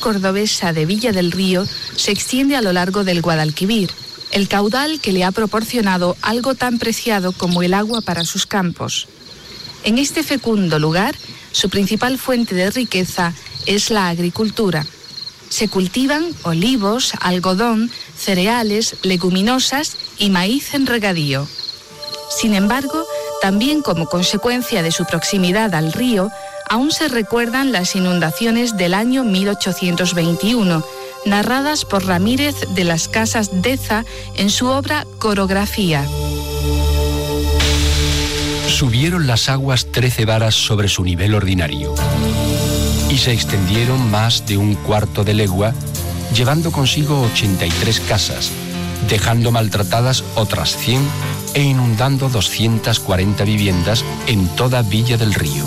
cordobesa de Villa del Río se extiende a lo largo del Guadalquivir, el caudal que le ha proporcionado algo tan preciado como el agua para sus campos. En este fecundo lugar, su principal fuente de riqueza es la agricultura. Se cultivan olivos, algodón, cereales, leguminosas y maíz en regadío. Sin embargo, también como consecuencia de su proximidad al río, aún se recuerdan las inundaciones del año 1821, narradas por Ramírez de las Casas Deza en su obra Corografía. Subieron las aguas 13 varas sobre su nivel ordinario y se extendieron más de un cuarto de legua, llevando consigo 83 casas, dejando maltratadas otras 100 e inundando 240 viviendas en toda Villa del Río.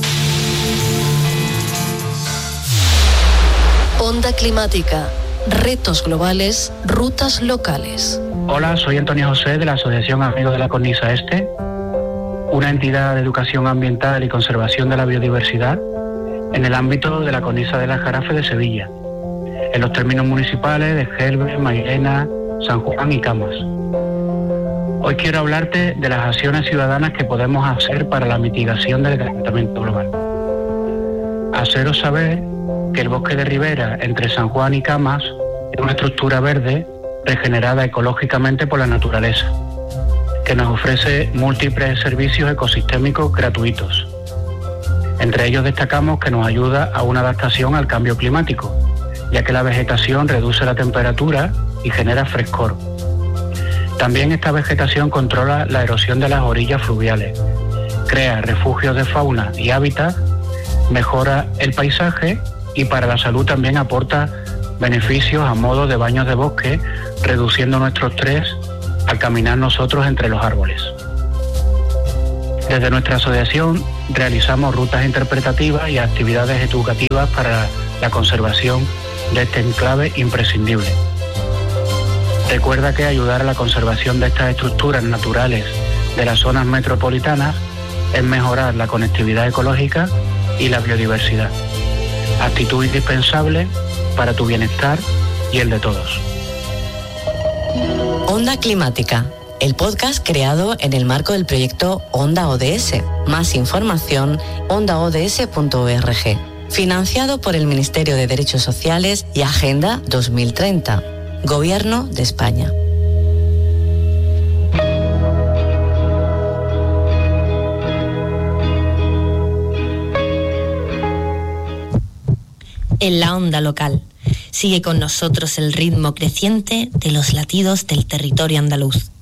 Onda climática, retos globales, rutas locales. Hola, soy Antonio José de la Asociación Amigos de la Cornisa Este, una entidad de educación ambiental y conservación de la biodiversidad en el ámbito de la Cornisa del Aljarafe de Sevilla, en los términos municipales de Gelbe, Mairena, San Juan y Camas. Hoy quiero hablarte de las acciones ciudadanas que podemos hacer para la mitigación del calentamiento global. Haceros saber que el bosque de ribera entre San Juan y Camas es una estructura verde regenerada ecológicamente por la naturaleza, que nos ofrece múltiples servicios ecosistémicos gratuitos. Entre ellos destacamos que nos ayuda a una adaptación al cambio climático, ya que la vegetación reduce la temperatura y genera frescor. También esta vegetación controla la erosión de las orillas fluviales, crea refugios de fauna y hábitat, mejora el paisaje y para la salud también aporta beneficios a modo de baños de bosque, reduciendo nuestro estrés al caminar nosotros entre los árboles. Desde nuestra asociación realizamos rutas interpretativas y actividades educativas para la conservación de este enclave imprescindible. Recuerda que ayudar a la conservación de estas estructuras naturales de las zonas metropolitanas es mejorar la conectividad ecológica y la biodiversidad. Actitud indispensable para tu bienestar y el de todos. Onda Climática, el podcast creado en el marco del proyecto Onda ODS. Más información, ondaods.org. Financiado por el Ministerio de Derechos Sociales y Agenda 2030. Gobierno de España. En la onda local. Sigue con nosotros el ritmo creciente de los latidos del territorio andaluz.